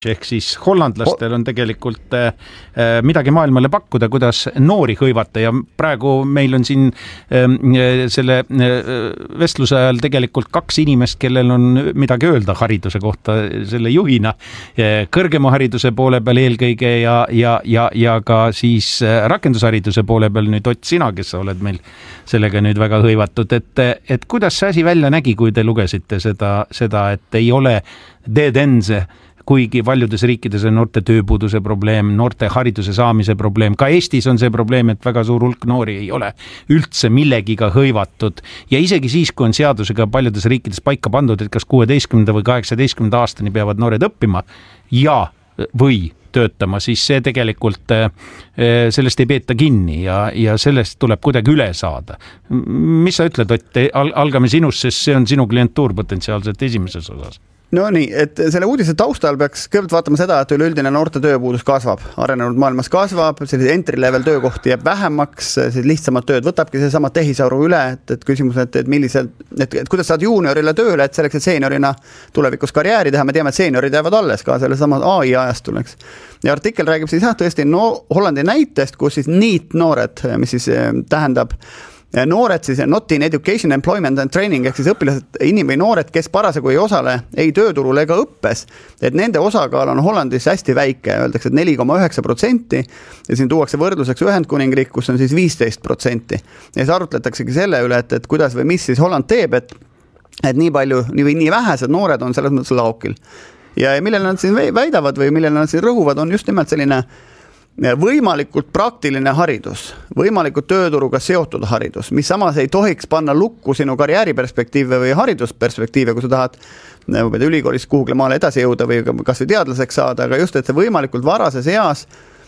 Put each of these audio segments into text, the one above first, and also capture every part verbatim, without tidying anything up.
ehk siis hollandlastel on tegelikult äh, midagi maailmale pakkuda, kuidas noori hõivata ja praegu meil on siin äh, selle äh, vestluse ajal tegelikult kaks inimest, kellel on midagi öelda hariduse kohta selle juhina, äh, kõrgema hariduse poole peal eelkõige ja, ja, ja, ja ka siis äh, rakendushariduse poole peal nüüd Ott sina, kes sa oled meil sellega nüüd väga hõivatud, et, et kuidas see asi välja nägi, kui te lugesite seda, seda et ei ole dead-endse, kuigi paljudes riikides on noorte tööpuuduse probleem, noorte hariduse saamise probleem. Ka Eestis on see probleem, et väga suur hulk noori ei ole üldse millegiga hõivatud. Ja isegi siis, kui on seadusega paljudes riikides paika pandud, et kas kuueteistkümnenda või kaheksateistkümnenda aastani peavad noored õppima ja või töötama, siis see tegelikult sellest ei peeta kinni ja, ja sellest tuleb kuidagi üle saada. Mis sa ütled, Ott? Algame sinust, sest see on sinu klientuur potentsiaalselt esimeses osas. No nii, et selle uudise taustal peaks kõigepealt vaatama seda, et üleüldine noorte tööpuudus kasvab. Arenenud maailmas kasvab, sellise entry-level töökohti jääb vähemaks, lihtsamad tööd võtabki see sama tehisaru üle, et, et küsimus, et, et, millisel, et, et kuidas saad juuniorile tööle, et selleks, et seeniorina tulevikus karjääri teha, me teame, et seeniorid jäävad alles ka selle sama A I ajast tuleks. Ja artikkel räägib siis jah, tõesti no, Hollandi näitest, kus siis NEET noored, mis siis tähendab noored siis not in education, employment and training ehk siis õpilased, inim- või noored, kes parasjagu ei osale ei tööturul ega õppes, et nende osakaal on Hollandis hästi väike, öeldakse, et neli koma üheksa protsenti ja siin tuuakse võrdluseks Ühendkuningriik, kus on siis viisteist protsenti. Ja siis arutletaksegi selle üle, et, et kuidas või mis siis Holland teeb, et, et nii palju, nii, nii vähesed noored on selles mõttes laokil. Ja millele nad siin väidavad või millele nad siin rõhuvad, on just nimelt selline võimalikult praktiline haridus, võimalikult tööturuga seotud haridus, mis samas ei tohiks panna lukku sinu karjääriperspektiive või haridusperspektiive, kui sa tahad ülikoolis kuhugle maale edasi jõuda või kas või teadlaseks saada, aga just, et see võimalikult varases eas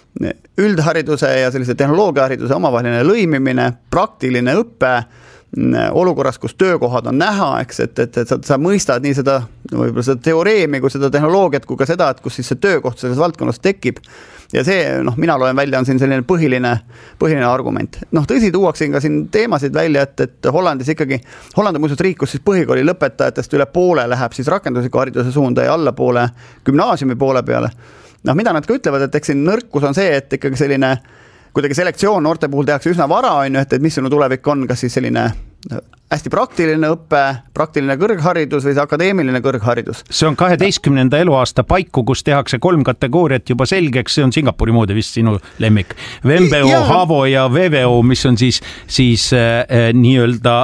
üldhariduse ja sellise tehnoloogiahariduse omavaheline lõimimine, praktiline õppe olukorras, kus töökohad on näha, eks, et, et, et sa, sa mõistad nii seda, võib-olla seda teoreemi kui seda tehnoloogiat, kui ka seda, et kus siis see töökoht selles valdkonnas tekib. Ja see, noh, mina loen välja, on siin selline põhiline, põhiline argument. Noh, tõsi, tuuaksin ka siin teemasid välja, et, et Hollandis ikkagi, Holland on muuseas riik, kus siis põhikooli lõpetajatest üle poole läheb siis rakendusliku hariduse suunda ja alla poole gümnaasiumi poole peale. Noh, mida nad ka ütlevad, et eks siin nõrkus on see, et ikkagi selline kuidagi selektsioon noorte puhul tehakse üsna vara, on ju, et, et mis sinu tulevik on, kas siis selline hästi praktiline õppe, praktiline kõrgharidus või see akadeemiline kõrgharidus. See on kaheteistkümnenda eluaasta paiku, kus tehakse kolm kategooriat juba selgeks, see on Singapuri moodi vist sinu lemmik. V M B O, H A V O ja V V O, mis on siis, siis äh, nii-öelda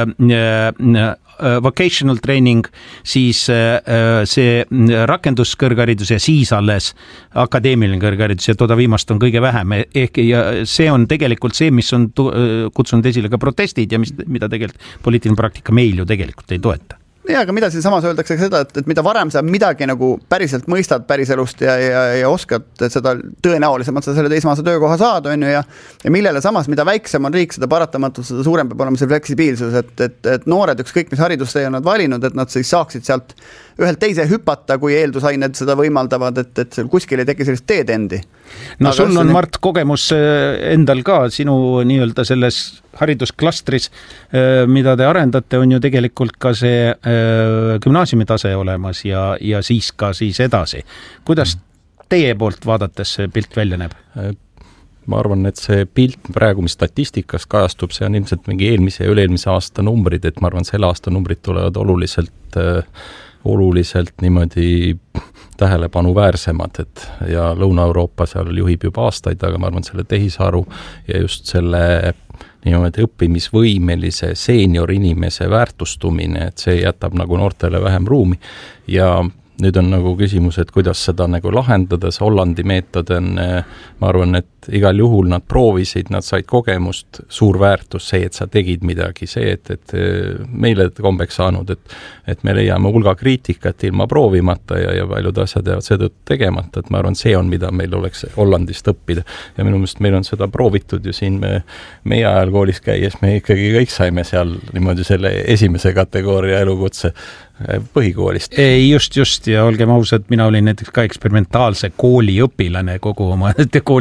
äh, vocational training, siis see rakenduskõrgharidus ja siis alles akadeemiline kõrgharidus ja toda viimast on kõige vähem. Ehk ja see on tegelikult see, mis on kutsunud esile ka protestid ja mis, mida tegelikult poliitiline praktika meil ju tegelikult ei toeta. Ja, aga mida siin samas öeldakse seda, et, et mida varem sa midagi nagu päriselt mõistad päriselust ja, ja, ja oskad, et seda tõenäolisemalt sa selle teismaase töökoha saad, on ju, ja, ja millele samas, mida väiksem on riik, seda paratamatult, seda suurem peab olema see fleksibiilsus, et, et, et noored ükskõik, mis hariduste on nad valinud, et nad siis saaksid sealt ühelt teise hüpata, kui eeldusained seda võimaldavad, et, et kuskil ei teki sellist teed endi. No aga sul on, nii... Mart, kogemus endal ka sinu nii-öelda selles haridusklastris, mida te arendate, on ju tegelikult ka see gümnaasiumi tase olemas ja, ja siis ka siis edasi. Kuidas teie poolt vaadates see pilt välja näeb? Ma arvan, et see pilt praegu, mis statistikas kajastub, see on ilmselt mingi eelmise ja üle-eelmise aasta numbrid, et ma arvan, selle aasta numbrid tulevad oluliselt oluliselt niimoodi tähelepanuväärsemad, et ja Lõuna-Euroopa seal juhib juba aastaid, aga ma arvan, selle tehisaru ja just selle niimoodi õppimisvõimelise seenior inimese väärtustumine, et see jätab nagu noortele vähem ruumi ja nüüd on nagu küsimus, et kuidas seda nagu lahendada, see Hollandi meetod on, ma arvan, et igal juhul nad proovisid, nad said kogemust, suur väärtus, see, et sa tegid midagi, see, et, et meile kombeks saanud, et, et me leiame hulga kriitikat ilma proovimata ja, ja paljud asjad jäävad seetõttu tegemata, et ma arvan, see on, mida meil oleks Hollandist õppida. Ja minu meelest meil on seda proovitud ju siin me, meie ajal koolis käies, me ikkagi kõik saime seal niimoodi selle esimese kategooria elukutse põhikoolist. Ei, just, just ja olgem ausad, mina olin näiteks ka eksperimentaalse kooli õpilane kogu oma kooliga, teie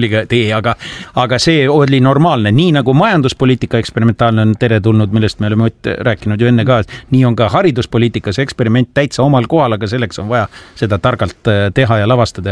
aga, aga see oli normaalne, nii nagu majanduspoliitika eksperimentaalne on teretulnud, millest me oleme rääkinud ju enne ka, nii on ka hariduspoliitikas eksperiment täitsa omal kohal, aga selleks on vaja seda targalt teha ja lavastada.